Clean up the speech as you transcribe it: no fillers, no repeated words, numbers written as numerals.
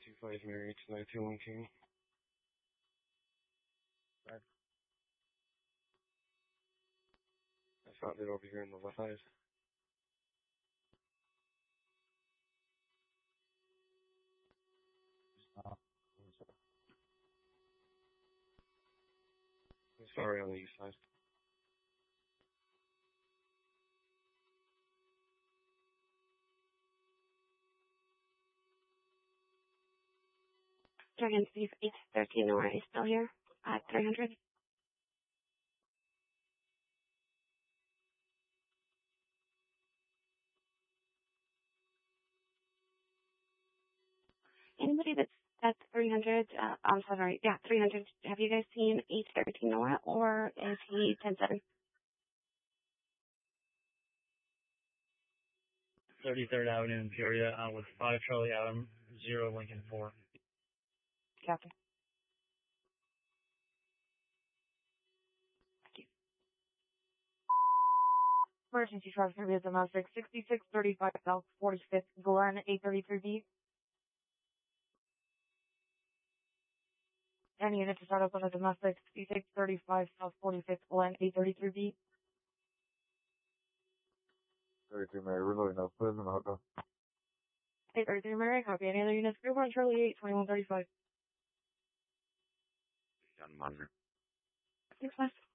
125 Mary to 921 King. Right. I found it over here in the left side. Sorry, on the east side. Dragon Thief 813 Nora is still here at 300. Anybody that's at 300, I'm sorry, yeah, 300, have you guys seen 813 Nora, or is he 10-7? 33rd Avenue in Peoria, with 5 Charlie Adam, 0 Lincoln 4. Captain. Emergency truck service domestic 6635 South 45th Glen 833B. Any unit to start up on a domestic 6635 South 45th Glen 833B. 33 Mary, reloading up. Put in the hookup. 833 Mary, copy. Any other units? Group 1 Charlie 8, 2135. Got a monitor. Thanks, Wes.